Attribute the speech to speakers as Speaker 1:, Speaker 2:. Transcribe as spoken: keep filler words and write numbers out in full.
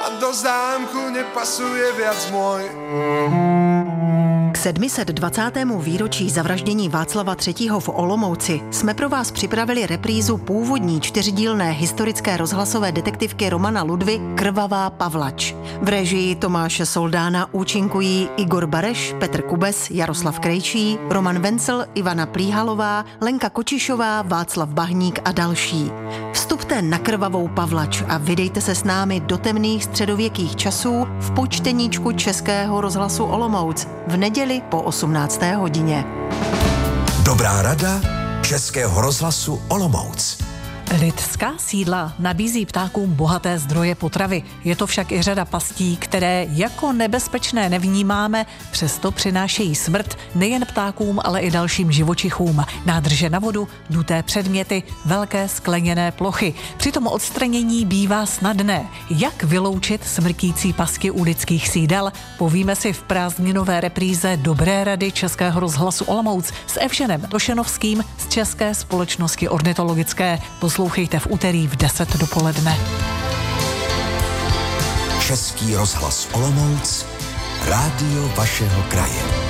Speaker 1: a do zámku nepasuje viac môj.
Speaker 2: K sedmisetdvacátému výročí zavraždění Václava třetího. v Olomouci jsme pro vás připravili reprízu původní čtyřdílné historické rozhlasové detektivky Romana Ludvy Krvavá Pavlač. V režii Tomáše Soldána účinkují Igor Bareš, Petr Kubes, Jaroslav Krejčí, Roman Vencel, Ivana Plíhalová, Lenka Kočišová, Václav Bahník a další. Vstupte na Krvavou Pavlač a vydejte se s námi do temných středověkých časů v počteníčku Českého rozhlasu Olomouc v neděli po osmnácté hodině.
Speaker 3: Dobrá rada Českého rozhlasu Olomouc.
Speaker 4: Lidská sídla nabízí ptákům bohaté zdroje potravy. Je to však i řada pastí, které jako nebezpečné nevnímáme, přesto přinášejí smrt nejen ptákům, ale i dalším živočichům. Nádrže na vodu, duté předměty, velké skleněné plochy. Přitom odstranění bývá snadné. Jak vyloučit smrtící pasti u lidských sídel? Povíme si v prázdninové repríze Dobré rady Českého rozhlasu Olomouc s Evženem Tošenovským z České společnosti ornitologické. Poslouchejte v úterý v deset dopoledne.
Speaker 3: Český rozhlas Olomouc, rádio vašeho kraje.